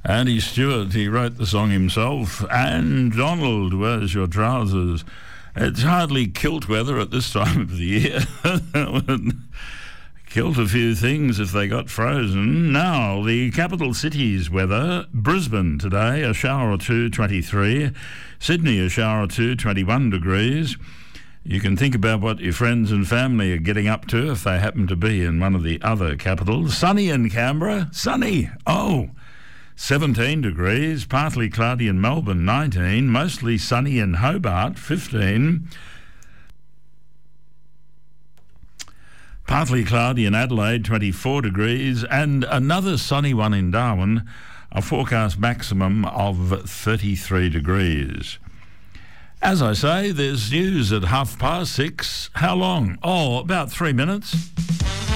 Andy Stewart, he wrote the song himself. And Donald, where's your trousers? It's hardly kilt weather at this time of the year. Kilt a few things if they got frozen. Now, the capital city's weather. Brisbane today, a shower or two, 23. Sydney, a shower or two, 21 degrees. You can think about what your friends and family are getting up to if they happen to be in one of the other capitals. Sunny in Canberra. Sunny. 17 degrees. Partly cloudy in Melbourne, 19. Mostly sunny in Hobart, 15. Partly cloudy in Adelaide, 24 degrees, and another sunny one in Darwin, a forecast maximum of 33 degrees. As I say, there's news at 6:30. How long? About 3 minutes.